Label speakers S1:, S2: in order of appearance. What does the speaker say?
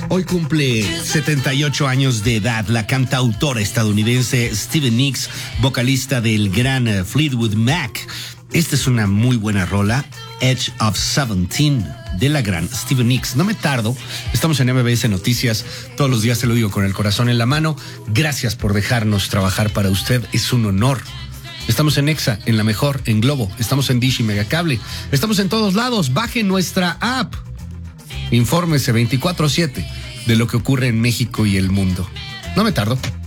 S1: Hoy cumple 78 años de edad la cantautora estadounidense Stevie Nicks, vocalista del gran Fleetwood Mac. Esta es una muy buena rola, Edge of 17, de la gran Stevie Nicks. No me tardo, estamos en MBS Noticias, todos los días te lo digo con el corazón en la mano. Gracias por dejarnos trabajar para usted, es un honor. Estamos en Exa, en La Mejor, en Globo, estamos en Dish y Megacable, estamos en todos lados. Baje nuestra app, infórmese 24/7 de lo que ocurre en México y el mundo. No me tardo.